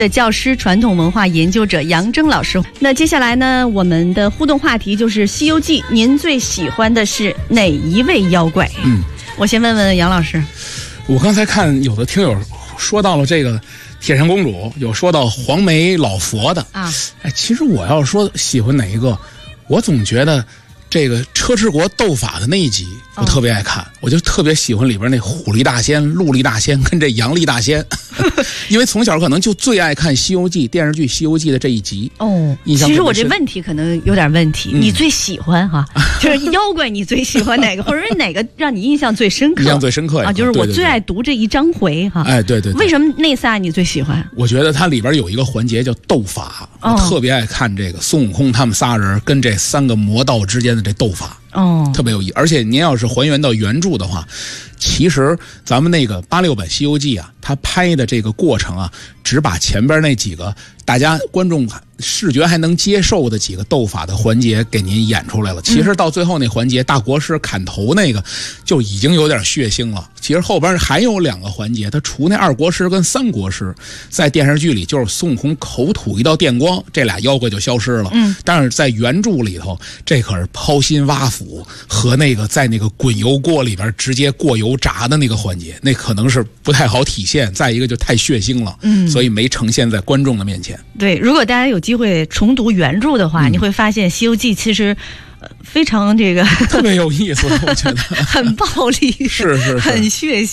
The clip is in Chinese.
的教师、传统文化研究者杨铮老师。那接下来呢，我们的互动话题就是《西游记》，您最喜欢的是哪一位妖怪？我先问问杨老师。 我刚才看有的听友说到了这个铁扇公主，有说到黄眉老佛的啊。其实我要说喜欢哪一个，我总觉得这个车迟国斗法的那一集我特别爱看，我就特别喜欢里边那虎力大仙、鹿力大仙跟这羊力大仙因为从小可能就最爱看《西游记》电视剧《西游记》的这一集其实我这问题可能有点问题，你最喜欢就是妖怪你最喜欢哪个，或者是哪个让你印象最深刻？ 印象最深刻就是我最爱读这一章回对， 为什么那仨你最喜欢？ 我觉得它里边有一个环节叫斗法，我特别爱看这个孙悟空他们仨人跟这三个魔道之间的这斗法特别有意思。而且您要是还原到原著的话，其实咱们那个86版《西游记》啊，它拍的这个过程啊，只把前边那几个大家观众视觉还能接受的几个斗法的环节给您演出来了。其实到最后那环节，大国师砍头那个就已经有点血腥了。其实后边还有2个环节，他除那2国师跟3国师，在电视剧里就是孙悟空口吐一道电光，这俩妖怪就消失了。但是在原著里头，这可是抛心挖腹和那个在那个滚油锅里边直接过油炸的那个环节，那可能是不太好体现。再一个就太血腥了，所以没呈现在观众的面前。对， 如果大家有机会重读原著的话，你会发现《西游记》其实非常这个特别有意思，我觉得很暴力， 是很血腥。